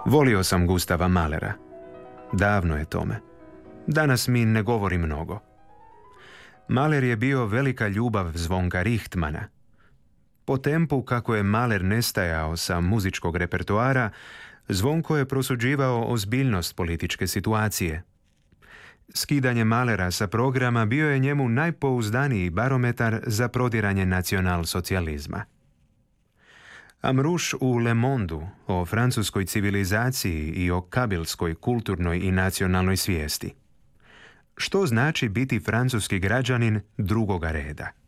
Volio sam Gustava Mahlera. Davno je tome. Danas mi ne govori mnogo. Mahler je bio velika ljubav Zvonka Richtmana. Po tempu kako je Mahler nestajao sa muzičkog repertoara, Zvonko je prosuđivao ozbiljnost političke situacije. Skidanje Mahlera sa programa bio je njemu najpouzdaniji barometar za prodiranje nacionalsocijalizma. Amruš u Le Mondeu o francuskoj civilizaciji i o kabilskoj kulturnoj i nacionalnoj svijesti. Što znači biti francuski građanin drugoga reda?